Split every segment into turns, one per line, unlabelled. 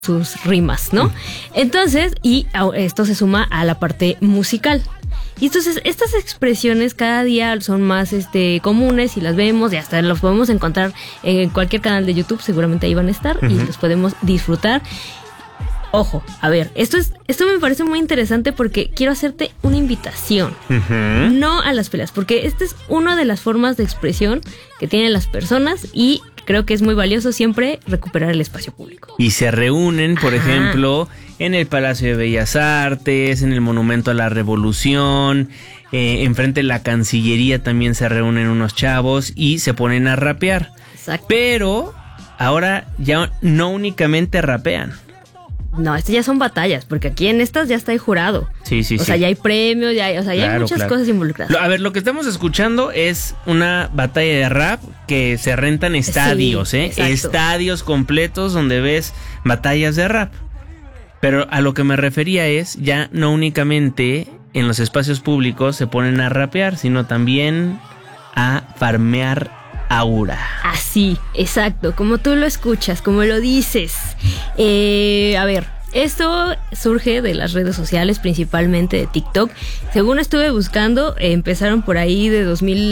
sus rimas, ¿no? Entonces, y esto se suma a la parte musical. Y entonces estas expresiones cada día son más comunes y las vemos y hasta los podemos encontrar en cualquier canal de YouTube, seguramente ahí van a estar y los podemos disfrutar. Ojo, a ver, esto me parece muy interesante porque quiero hacerte una invitación, no a las peleas, porque esta es una de las formas de expresión que tienen las personas y creo que es muy valioso siempre recuperar el espacio público.
Y se reúnen, por ejemplo, en el Palacio de Bellas Artes, en el Monumento a la Revolución, enfrente de la Cancillería también se reúnen unos chavos y se ponen a rapear.
Exacto.
Pero ahora ya no únicamente rapean.
No, estas ya son batallas, porque aquí en estas ya está el jurado.
Sí.
O sea, ya hay premios, ya hay muchas cosas involucradas.
A ver, lo que estamos escuchando es una batalla de rap que se rentan estadios,
exacto.
Estadios completos donde ves batallas de rap. Pero a lo que me refería es, ya no únicamente en los espacios públicos se ponen a rapear, sino también a farmear aura.
Así, exacto, como tú lo escuchas, como lo dices. A ver, esto surge de las redes sociales, principalmente de TikTok. Según estuve buscando, empezaron por ahí de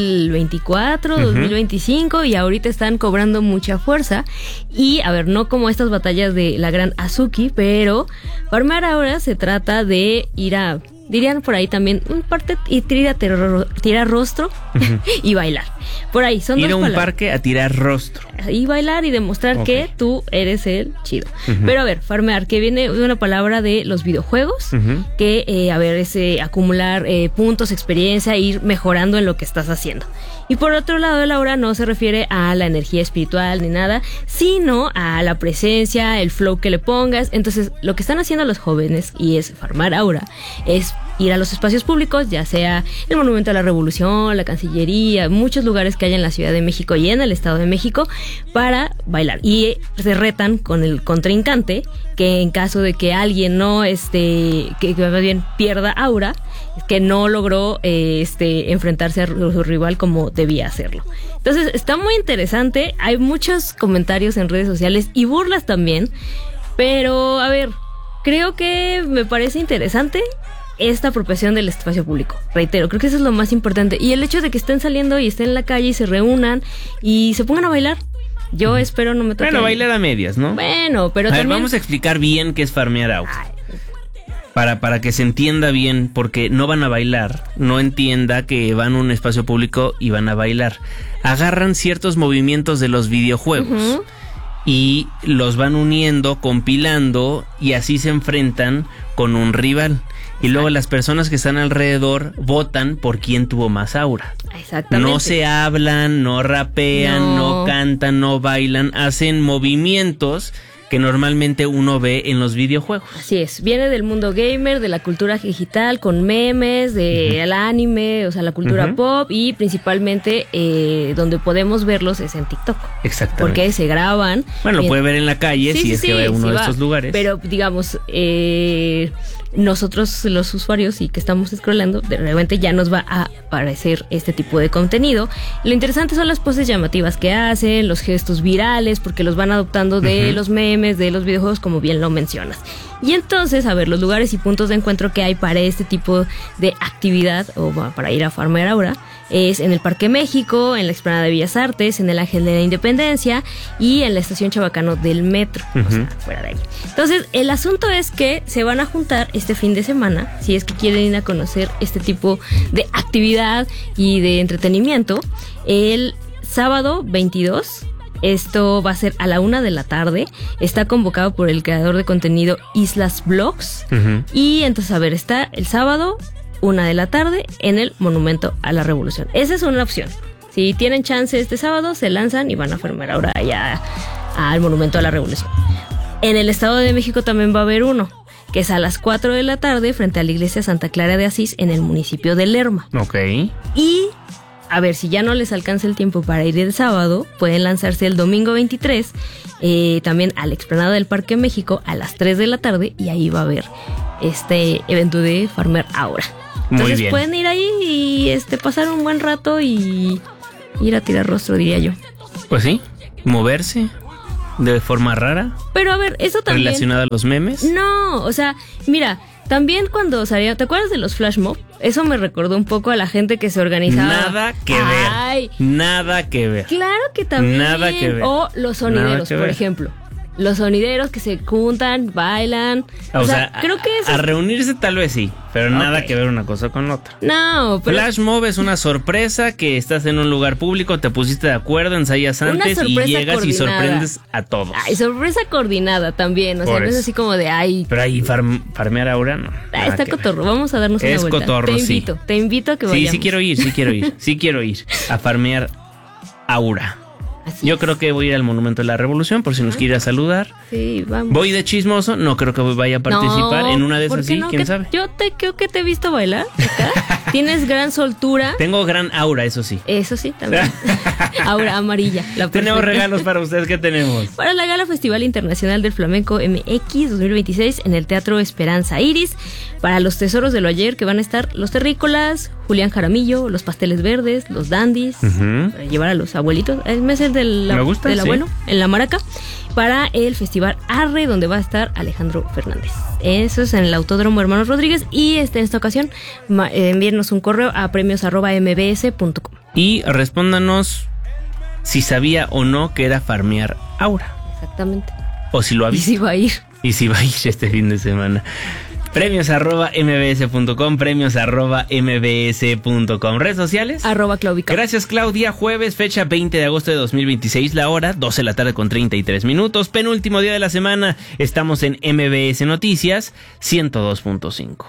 2024, 2025 y ahorita están cobrando mucha fuerza. Y, a ver, no como estas batallas de la gran Azuki, pero farmear aura se trata de ir a... Dirían por ahí también un parte y tirar rostro y bailar. Por ahí son
ir
dos
a un
palabras.
Parque a tirar rostro.
Y bailar y demostrar que tú eres el chido. Pero a ver, farmear, que viene de una palabra de los videojuegos, que es acumular puntos, experiencia, ir mejorando en lo que estás haciendo. Y por otro lado, el aura no se refiere a la energía espiritual ni nada, sino a la presencia, el flow que le pongas. Entonces, lo que están haciendo los jóvenes, y es farmar aura, es ir a los espacios públicos, ya sea el Monumento a la Revolución, la Cancillería, muchos lugares que hay en la Ciudad de México y en el Estado de México, para bailar. Y se retan con el contrincante, que en caso de que alguien no, que más bien pierda aura, que no logró enfrentarse a su rival como debía hacerlo. Entonces, está muy interesante, hay muchos comentarios en redes sociales y burlas también, pero, a ver, creo que me parece interesante esta apropiación del espacio público. Reitero, creo que eso es lo más importante. Y el hecho de que estén saliendo y estén en la calle y se reúnan y se pongan a bailar. Yo espero no me toque.
Bueno, bailar a medias, ¿no?
Bueno, pero
también...
ver,
vamos a explicar bien qué es farmear aura. Para que se entienda bien, porque no van a bailar, no entienda que van a un espacio público y van a bailar. Agarran ciertos movimientos de los videojuegos y los van uniendo, compilando, y así se enfrentan con un rival. Y luego las personas que están alrededor votan por quién tuvo más aura.
Exactamente.
No se hablan, no rapean, no cantan, no bailan, hacen movimientos que normalmente uno ve en los videojuegos.
Así es, viene del mundo gamer, de la cultura digital, con memes, del anime, o sea, la cultura pop, y principalmente donde podemos verlos es en TikTok.
Exactamente.
Porque se graban.
Bueno, lo puede ver en la calle si es que va a uno de estos lugares.
Pero, digamos, nosotros los usuarios y que estamos scrollando, de repente ya nos va a aparecer este tipo de contenido. Lo interesante son las poses llamativas que hacen, los gestos virales, porque los van adoptando de los memes, de los videojuegos, como bien lo mencionas. Y entonces, a ver, los lugares y puntos de encuentro que hay para este tipo de actividad, o para ir a farmear aura, es en el Parque México, en la Explanada de Bellas Artes, en el Ángel de la Independencia y en la Estación Chabacano del Metro, o sea, fuera de ahí. Entonces, el asunto es que se van a juntar este fin de semana, si es que quieren ir a conocer este tipo de actividad y de entretenimiento, el sábado 22. Esto va a ser a la 1:00 p.m. Está convocado por el creador de contenido Islas Vlogs. Y entonces, a ver, está el sábado 1:00 p.m. en el Monumento a la Revolución. Esa es una opción. Si tienen chance este sábado, se lanzan y van a farmear ahora allá al Monumento a la Revolución. En el Estado de México también va a haber uno, que es a las 4:00 p.m. frente a la iglesia Santa Clara de Asís en el municipio de Lerma.
Ok.
Y, a ver, si ya no les alcanza el tiempo para ir el sábado, pueden lanzarse el domingo 23, también al explanado del Parque México a las 3:00 p.m. y ahí va a haber este evento de farmear ahora. Entonces
muy bien,
pueden ir ahí y pasar un buen rato y ir a tirar rostro, diría yo.
Pues sí, moverse. de forma rara.
Pero a ver, eso también...
¿Relacionada a los memes?
No, o sea, mira, también cuando salía... ¿Te acuerdas de los flash mob? Eso me recordó un poco a la gente que se organizaba.
Nada que ver. Nada que ver.
Claro que también.
Nada que ver.
O los sonideros, por ejemplo. Los sonideros que se juntan, bailan. O sea, creo que eso...
A reunirse tal vez sí, pero nada que ver una cosa con otra.
No, pero...
Flash mob es una sorpresa que estás en un lugar público, te pusiste de acuerdo, ensayas antes y llegas y sorprendes a todos.
Ay, sorpresa coordinada también, o sea, no es así como de ay...
Pero ahí farmear Aura no.
Está cotorro, vamos a darnos una vuelta.
Es cotorro,
Te invito a que vayamos.
Sí quiero ir a farmear Aura. Yo creo que voy a ir al Monumento de la Revolución por si nos quiere saludar.
Sí, vamos.
Voy de chismoso, no creo que vaya a participar en una de esas, sí, quién sabe.
Yo creo que te he visto bailar acá. Tienes gran soltura.
Tengo gran aura, eso sí.
Eso sí, también. Aura amarilla.
Tenemos regalos para ustedes, ¿qué tenemos?
Para la Gala Festival Internacional del Flamenco MX 2026 en el Teatro Esperanza Iris. Para los tesoros de lo ayer que van a estar los terrícolas, Julián Jaramillo, los pasteles verdes, los dandis, para llevar a los abuelitos. El mes del abuelo en la maraca. Para el Festival Arre, donde va a estar Alejandro Fernández. Eso es en el Autódromo Hermanos Rodríguez. Y en esta ocasión, envíenos un correo a premios@mbs.com.
Y respóndanos si sabía o no que era farmear Aura.
Exactamente.
O si lo ha visto.
Y si va a ir.
Y si va a ir este fin de semana. Premios@mbs.com, premios@mbs.com. Redes sociales.
@Claudica.
Gracias, Claudia. Jueves, fecha 20 de agosto de 2026, la hora 12 de la tarde con 33 minutos. Penúltimo día de la semana. Estamos en MBS Noticias 102.5.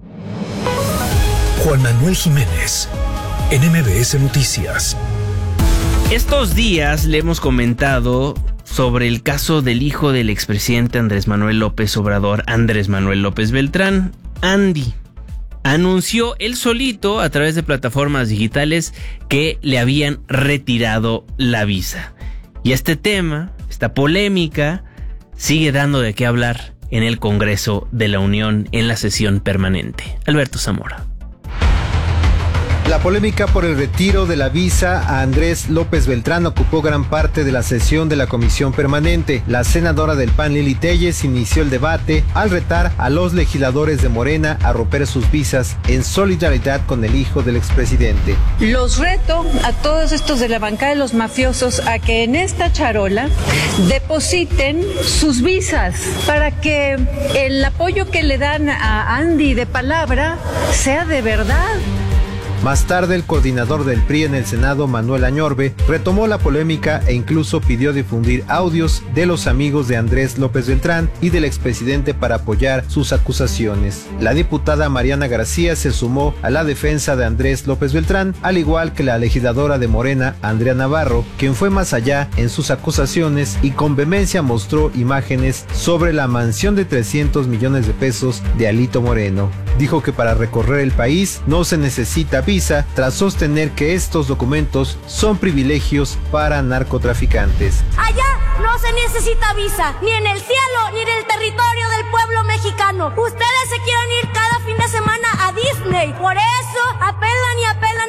Juan Manuel Jiménez, en MBS Noticias.
Estos días le hemos comentado sobre el caso del hijo del expresidente Andrés Manuel López Obrador, Andrés Manuel López Beltrán. Andy anunció él solito a través de plataformas digitales que le habían retirado la visa. Y este tema, esta polémica, sigue dando de qué hablar en el Congreso de la Unión en la sesión permanente. Alberto Zamora.
La polémica por el retiro de la visa a Andrés López Beltrán ocupó gran parte de la sesión de la comisión permanente. La senadora del PAN, Lili Téllez, inició el debate al retar a los legisladores de Morena a romper sus visas en solidaridad con el hijo del expresidente.
Los reto a todos estos de la bancada de los mafiosos a que en esta charola depositen sus visas para que el apoyo que le dan a Andy de palabra sea de verdad.
Más tarde, el coordinador del PRI en el Senado, Manuel Añorbe, retomó la polémica e incluso pidió difundir audios de los amigos de Andrés López Beltrán y del expresidente para apoyar sus acusaciones. La diputada Mariana García se sumó a la defensa de Andrés López Beltrán, al igual que la legisladora de Morena, Andrea Navarro, quien fue más allá en sus acusaciones y con vehemencia mostró imágenes sobre la mansión de 300 millones de pesos de Alito Moreno. Dijo que para recorrer el país no se necesita visa, tras sostener que estos documentos son privilegios para narcotraficantes.
Allá no se necesita visa, ni en el cielo, ni en el territorio del pueblo mexicano. Ustedes se quieren ir cada fin de semana a Disney, por eso apelan y apelan